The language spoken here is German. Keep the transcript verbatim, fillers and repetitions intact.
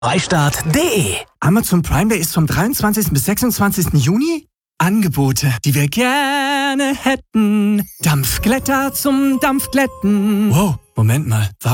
Freistaat punkt de. Amazon Prime Day ist vom dreiundzwanzigsten bis sechsundzwanzigsten Juni. Angebote, die wir gerne hätten. Dampfglätter zum Dampfglätten. Wow, Moment mal. Warum